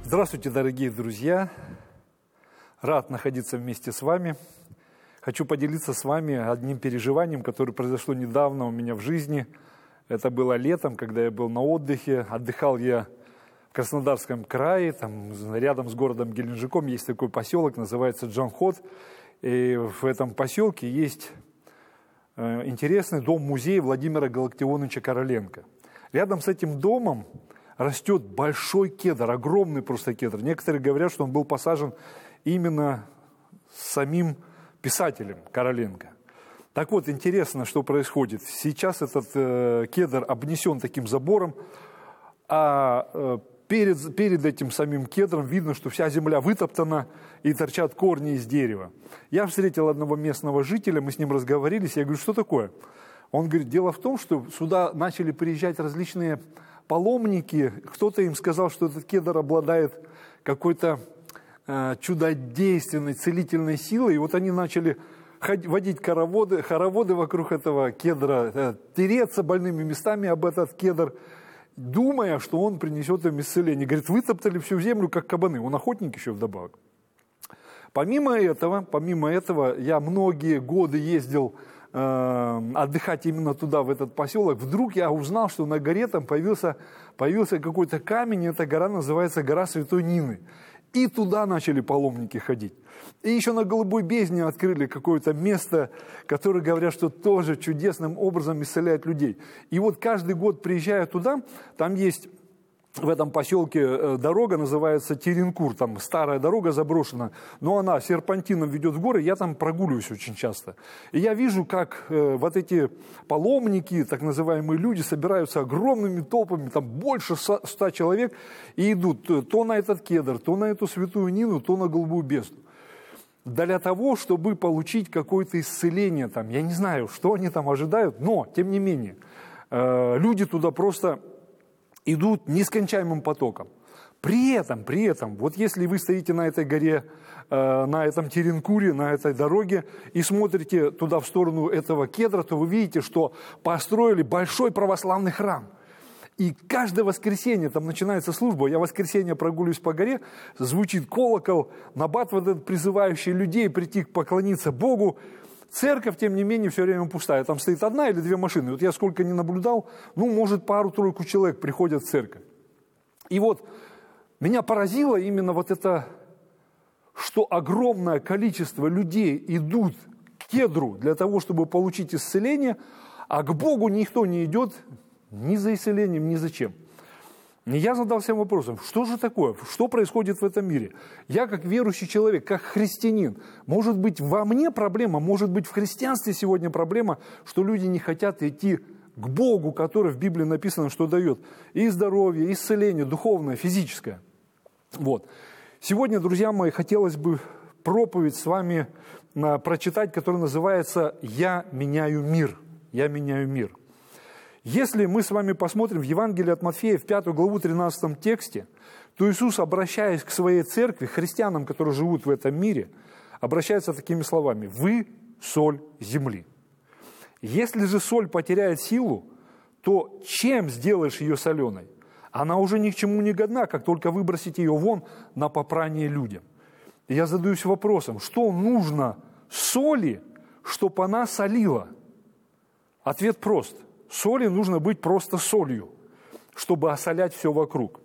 Здравствуйте, дорогие друзья! Рад находиться вместе с вами. Хочу поделиться с вами одним переживанием, которое произошло недавно у меня в жизни. Это было летом, когда я был на отдыхе. Отдыхал я в Краснодарском крае, там рядом с городом Геленджиком есть такой поселок, называется Джанхот. И в этом поселке есть интересный дом-музей Владимира Галактионовича Короленко. Рядом с этим домом растет большой кедр, огромный просто кедр. Некоторые говорят, что он был посажен именно самим писателем Короленко. Так вот, интересно, что происходит. Сейчас этот кедр обнесен таким забором, а перед этим самим кедром видно, что вся земля вытоптана и торчат корни из дерева. Я встретил одного местного жителя, мы с ним разговорились, я говорю, что такое? Он говорит, дело в том, что сюда начали приезжать различные паломники, кто-то им сказал, что этот кедр обладает какой-то чудодейственной, целительной силой, и вот они начали водить хороводы вокруг этого кедра, тереться больными местами об этот кедр, думая, что он принесет им исцеление. Говорит, вытоптали всю землю, как кабаны. Он охотник еще вдобавок. Помимо этого, я многие годы ездил отдыхать именно туда, в этот поселок. Вдруг я узнал, что на горе там появился какой-то камень, и эта гора называется гора Святой Нины. И туда начали паломники ходить. И еще на Голубой бездне открыли какое-то место, которое, говорят, что тоже чудесным образом исцеляет людей. И вот каждый год, приезжая туда, там есть в этом поселке дорога, называется Теренкур, там старая дорога заброшена, но она серпантином ведет в горы, я там прогуливаюсь очень часто. И я вижу, как вот эти паломники, так называемые люди, собираются огромными толпами, там больше 100 человек, и идут то на этот кедр, то на эту Святую Нину, то на Голубую бездну. Для того, чтобы получить какое-то исцеление, там, я не знаю, что они там ожидают, но, тем не менее, люди туда просто идут нескончаемым потоком. При этом, вот если вы стоите на этой горе, на этом Теренкуре, на этой дороге и смотрите туда в сторону этого кедра, то вы видите, что построили большой православный храм. И каждое воскресенье там начинается служба. Я в воскресенье прогуливаюсь по горе, звучит колокол, набат вот этот, призывающий людей прийти поклониться Богу. Церковь, тем не менее, все время пустая. Там стоит одна или две машины. Вот я сколько не наблюдал, может, пару-тройку человек приходят в церковь. И вот меня поразило именно вот это, что огромное количество людей идут к кедру для того, чтобы получить исцеление, а к Богу никто не идет ни за исцелением, ни за чем. И я задался вопросом, что же такое, что происходит в этом мире? Я как верующий человек, как христианин, может быть во мне проблема, может быть в христианстве сегодня проблема, что люди не хотят идти к Богу, который в Библии написано, что дает и здоровье, и исцеление, духовное, физическое. Вот. Сегодня, друзья мои, хотелось бы проповедь с вами прочитать, которая называется «Я меняю мир». «Я меняю мир». Если мы с вами посмотрим в Евангелии от Матфея в 5 главу 13 тексте, то Иисус, обращаясь к своей церкви, христианам, которые живут в этом мире, обращается такими словами: «Вы – соль земли. Если же соль потеряет силу, то чем сделаешь ее соленой? Она уже ни к чему не годна, как только выбросить ее вон на попрание людям». И я задаюсь вопросом, что нужно соли, чтобы она солила? Ответ прост. Соли нужно быть просто солью, чтобы осолять все вокруг.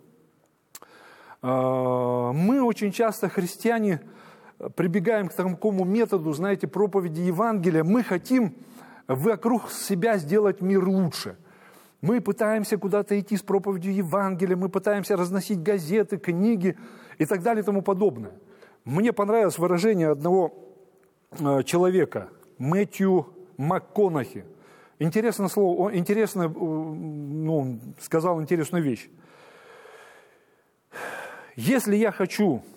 Мы очень часто, христиане, прибегаем к такому методу, знаете, проповеди Евангелия. Мы хотим вокруг себя сделать мир лучше. Мы пытаемся куда-то идти с проповедью Евангелия, мы пытаемся разносить газеты, книги и так далее и тому подобное. Мне понравилось выражение одного человека, Мэтью МакКонахи. Интересное слово, он сказал интересную вещь. Если я хочу